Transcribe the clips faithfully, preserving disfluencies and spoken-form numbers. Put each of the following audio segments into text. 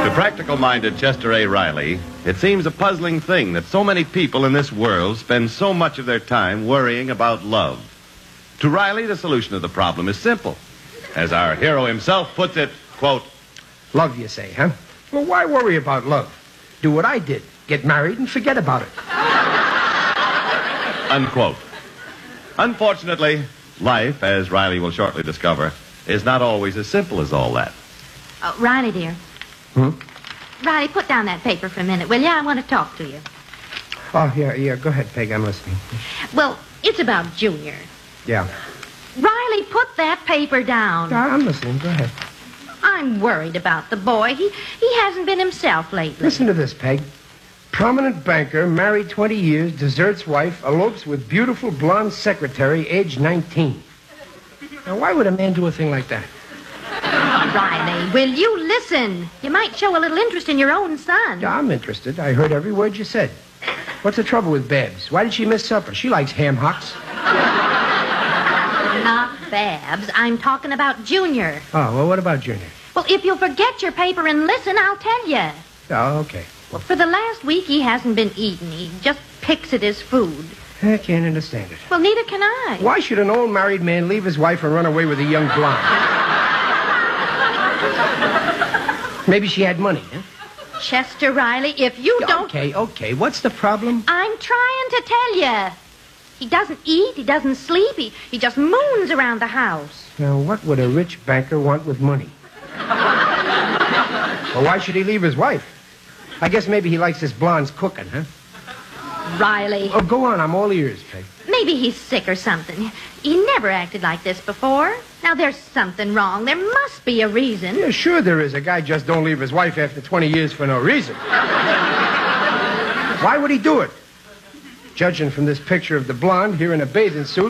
To practical-minded Chester A. Riley, it seems a puzzling thing that so many people in this world spend so much of their time worrying about love. To Riley, the solution to the problem is simple. As our hero himself puts it, quote, love, you say, huh? Well, why worry about love? Do what I did. Get married and forget about it. Unquote. Unfortunately, life, as Riley will shortly discover, is not always as simple as all that. Oh, Riley, dear. Hmm? Riley, put down that paper for a minute, will you? I want to talk to you. Oh, yeah, yeah. Go ahead, Peg. I'm listening. Well, it's about Junior. Yeah. Riley, put that paper down. Yeah, I'm listening. Go ahead. I'm worried about the boy. He he hasn't been himself lately. Listen to this, Peg. Prominent banker, married twenty years, deserts wife, elopes with beautiful blonde secretary, age nineteen. Now, why would a man do a thing like that? Riley, will you listen? You might show a little interest in your own son. Yeah, I'm interested. I heard every word you said. What's the trouble with Babs? Why did she miss supper? She likes ham hocks. Not Babs. I'm talking about Junior. Oh, well, what about Junior? Well, if you'll forget your paper and listen, I'll tell you. Oh, okay. Well, for the last week, he hasn't been eating. He just picks at his food. I can't understand it. Well, neither can I. Why should an old married man leave his wife and run away with a young blonde? Maybe she had money, huh? Chester Riley, if you don't... Okay, okay. What's the problem? I'm trying to tell you. He doesn't eat, he doesn't sleep, he, he just moons around the house. Now, what would a rich banker want with money? Well, why should he leave his wife? I guess maybe he likes this blonde's cooking, huh? Riley. Oh, go on. I'm all ears, Peg. Maybe he's sick or something. He never acted like this before. Now, there's something wrong. There must be a reason. Yeah, sure there is. A guy just don't leave his wife after twenty years for no reason. Why would he do it? Judging from this picture of the blonde here in a bathing suit.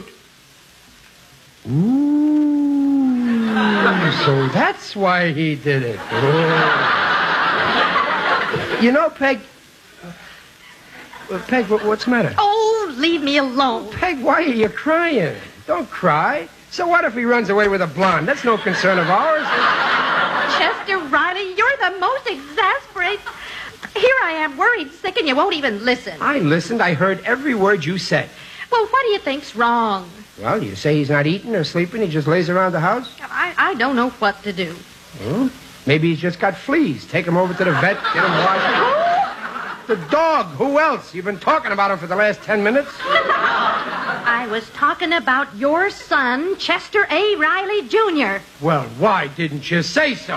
Ooh, so that's why he did it. Oh. You know, Peg... Uh, Peg, what's the matter? Oh, leave me alone. Peg, why are you crying? Don't cry. So what if he runs away with a blonde? That's no concern of ours. Chester Riley, you're the most exasperating... Here I am, worried, sick, and you won't even listen. I listened. I heard every word you said. Well, what do you think's wrong? Well, you say he's not eating or sleeping. He just lays around the house? I, I don't know what to do. Hmm? Maybe he's just got fleas. Take him over to the vet, get him washed. The dog. Who else? You've been talking about him for the last ten minutes. I was talking about your son, Chester A. Riley, Junior Well, why didn't you say so?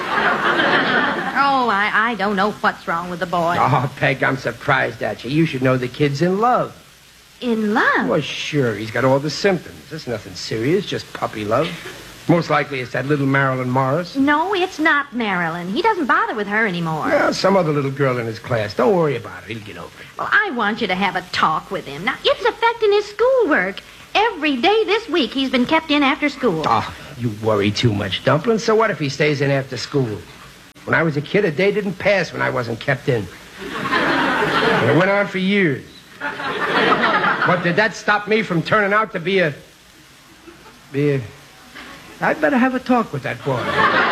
Oh, I, I don't know what's wrong with the boy. Oh, Peg, I'm surprised at you. You should know the kid's in love. In love? Well, sure. He's got all the symptoms. It's nothing serious, just puppy love. Most likely it's that little Marilyn Morris. No, it's not Marilyn. He doesn't bother with her anymore. Well, some other little girl in his class. Don't worry about it. He'll get over it. Well, I want you to have a talk with him. Now, it's affecting his schoolwork. Every day this week he's been kept in after school. Oh, you worry too much, Dumpling. So what if he stays in after school? When I was a kid, a day didn't pass when I wasn't kept in. And it went on for years. But did that stop me from turning out to be a... be a... I'd better have a talk with that boy.